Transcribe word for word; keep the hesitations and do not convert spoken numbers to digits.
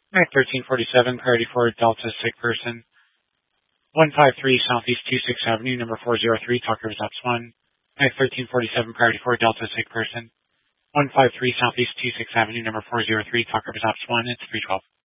Alright, thirteen forty-seven, priority for Delta sick person. one five three Southeast twenty-sixth Avenue, number four oh three, Talk Rivers Ops one. Alright, thirteen forty-seven, priority for Delta sick person. one five three Southeast twenty-sixth Avenue, number four oh three, Talk Rivers Ops one. It's three twelve.